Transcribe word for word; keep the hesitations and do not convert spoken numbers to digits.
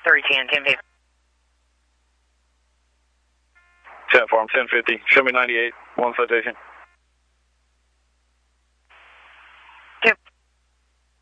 three ten, ten fifty. ten farm, ten fifty. Show me ninety-eight, one citation.